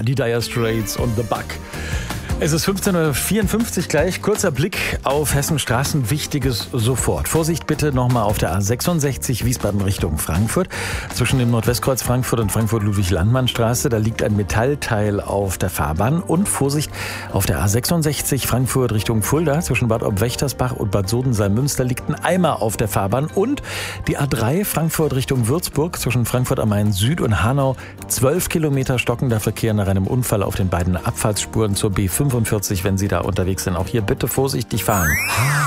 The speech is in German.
die Dire Straits und The Bug. Es ist 15:54 Uhr gleich. Kurzer Blick auf Hessens Straßen. Wichtiges sofort. Vorsicht bitte nochmal auf der A66 Wiesbaden Richtung Frankfurt. Zwischen dem Nordwestkreuz Frankfurt und Frankfurt-Ludwig-Landmann-Straße. Da liegt ein Metallteil auf der Fahrbahn. Und Vorsicht auf der A66 Frankfurt Richtung Fulda. Zwischen Bad Ob-Wächtersbach und Bad Sodensalm-Münster liegt ein Eimer auf der Fahrbahn. Und die A3 Frankfurt Richtung Würzburg. Zwischen Frankfurt am Main Süd und Hanau. 12 Kilometer stockender Verkehr nach einem Unfall auf den beiden Abfahrtsspuren zur B45, wenn Sie da unterwegs sind. Auch hier bitte vorsichtig fahren.